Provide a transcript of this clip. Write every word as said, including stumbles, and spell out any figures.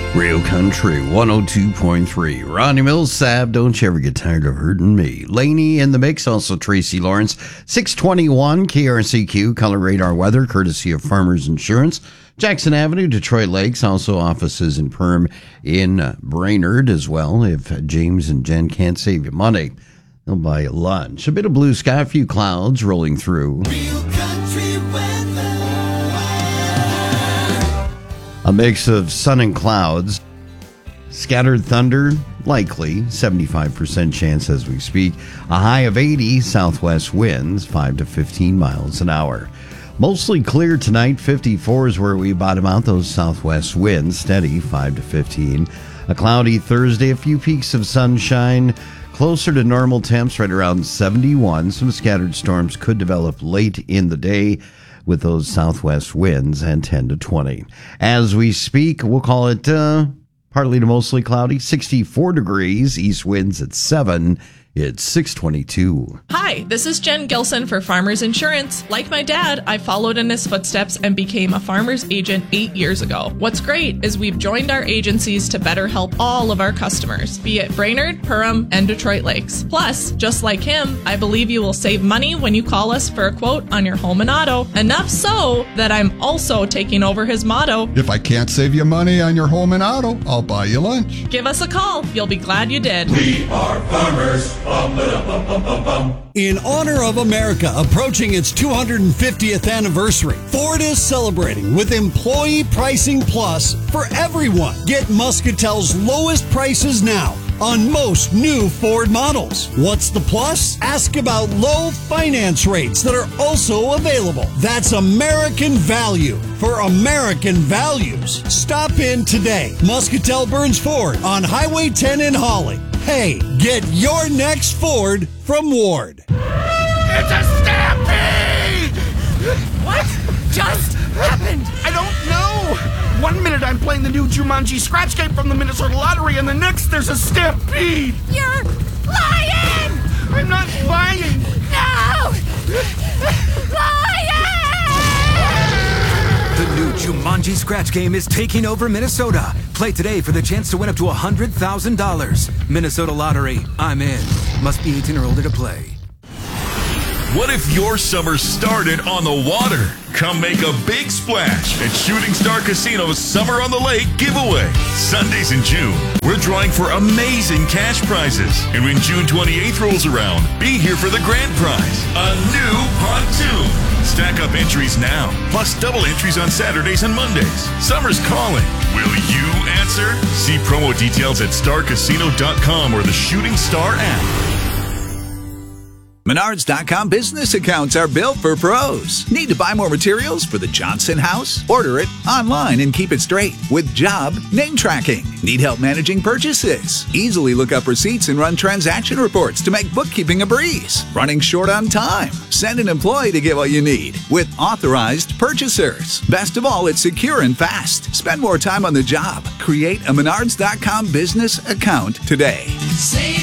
Real Country one oh two point three. Ronnie Mills, Sab, don't you ever get tired of hurting me. Laney in the mix, also Tracy Lawrence. six twenty-one K R C Q, Color Radar Weather, courtesy of Farmers Insurance. Jackson Avenue, Detroit Lakes, also offices in Perm in Brainerd as well. If James and Jen can't save you money, they'll buy you lunch. A bit of blue sky, a few clouds rolling through. Real Country Weather. A mix of sun and clouds. Scattered thunder, likely. seventy-five percent chance as we speak. A high of eighty, southwest winds, five to fifteen miles an hour. Mostly clear tonight. fifty-four is where we bottom out. Those southwest winds, steady, five to fifteen. A cloudy Thursday, a few peaks of sunshine. Closer to normal temps, right around seventy-one. Some scattered storms could develop late in the day with those southwest winds, and ten to twenty. As we speak, we'll call it uh, partly to mostly cloudy, sixty-four degrees, east winds at seven. It's six twenty-two. Hi, this is Jen Gilson for Farmers Insurance. Like my dad, I followed in his footsteps and became a farmer's agent eight years ago. What's great is we've joined our agencies to better help all of our customers, be it Brainerd, Perham, and Detroit Lakes. Plus, just like him, I believe you will save money when you call us for a quote on your home and auto. Enough so that I'm also taking over his motto. If I can't save you money on your home and auto, I'll buy you lunch. Give us a call. You'll be glad you did. We are farmers. Bum, ba-dum, bum, bum, bum, bum. In honor of America approaching its two hundred fiftieth anniversary, Ford is celebrating with Employee Pricing Plus for everyone. Get Muscatel's lowest prices now on most new Ford models. What's the plus? Ask about low finance rates that are also available. That's American value for American values. Stop in today. Muscatel Burns Ford on Highway ten in Holly. Hey, get your next Ford from Ward. It's a stampede! What just happened? I don't know. One minute I'm playing the new Jumanji Scratch Game from the Minnesota Lottery, and the next there's a stampede. You're lying! I'm not lying. No! Lying! The new Jumanji Scratch Game is taking over Minnesota. Play today for the chance to win up to one hundred thousand dollars. Minnesota Lottery. I'm in. Must be eighteen or older to play. What if your summer started on the water? Come make a big splash at Shooting Star Casino's Summer on the Lake giveaway. Sundays in June, we're drawing for amazing cash prizes. And when June twenty-eighth rolls around, be here for the grand prize, a new pontoon. Stack up entries now, plus double entries on Saturdays and Mondays. Summer's calling. Will you answer? See promo details at star casino dot com or the Shooting Star app. Menards dot com business accounts are built for pros. Need to buy more materials for the Johnson house? Order it online and keep it straight with job name tracking. Need help managing purchases? Easily look up receipts and run transaction reports to make bookkeeping a breeze. Running short on time? Send an employee to get what you need with authorized purchasers. Best of all, it's secure and fast. Spend more time on the job. Create a Menards dot com business account today. Save